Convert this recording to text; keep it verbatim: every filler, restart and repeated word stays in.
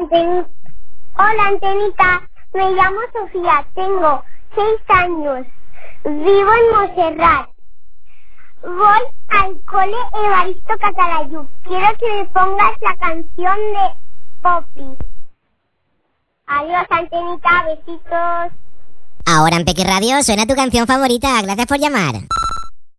Antenita. Hola, Antenita. Me llamo Sofía, tengo seis años. Vivo en Montserrat. Voy al cole Evaristo Catalayud. Quiero que me pongas la canción de Poppy. Adiós, Antenita. Besitos. Ahora en Peque Radio suena tu canción favorita. Gracias por llamar.